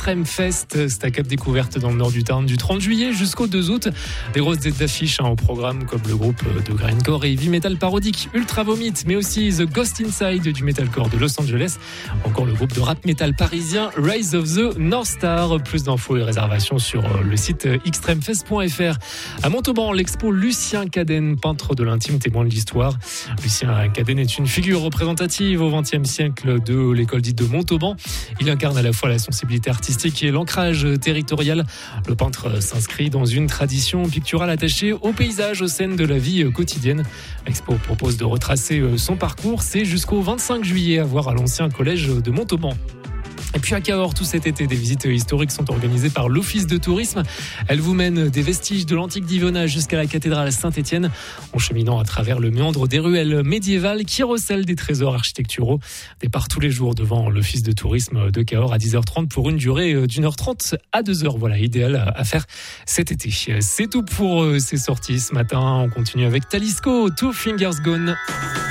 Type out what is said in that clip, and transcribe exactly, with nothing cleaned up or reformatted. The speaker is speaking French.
Extreme Fest, stack-up découverte dans le nord du Tarn du trente juillet jusqu'au deux août. Des grosses têtes d'affiches hein, au programme comme le groupe de grindcore et heavy metal parodique Ultra Vomit, mais aussi The Ghost Inside du metalcore de Los Angeles, encore le groupe de rap metal parisien Rise of the North Star. Plus d'infos et réservations sur le site extremefest point f r. À Montauban, l'expo Lucien Cadenne, peintre de l'intime, témoin de l'histoire. Lucien Cadenne est une figure représentative au vingtième siècle de l'école dite de Montauban. Il incarne à la fois la sensibilité artistique et l'ancrage territorial. Le peintre s'inscrit dans une tradition picturale attachée au paysage, aux scènes de la vie quotidienne. L'expo propose de retracer son parcours. C'est jusqu'au vingt-cinq juillet à voir à l'ancien collège de Montauban. Et puis à Cahors, tout cet été, des visites historiques sont organisées par l'Office de tourisme. Elles vous mènent des vestiges de l'antique d'Yvona jusqu'à la cathédrale Saint-Étienne, en cheminant à travers le méandre des ruelles médiévales qui recèlent des trésors architecturaux. Départ tous les jours devant l'Office de tourisme de Cahors à dix heures trente pour une durée d'une heure trente à deux heures. Voilà, idéal à faire cet été. C'est tout pour ces sorties ce matin. On continue avec Talisco, Two Fingers Gone.